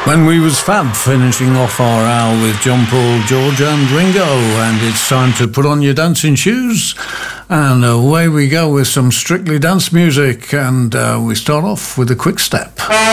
When we was Fab, finishing off our hour with John Paul, George and Ringo, and it's time to put on your dancing shoes, and away we go with some Strictly Dance music, and we start off with a quick step.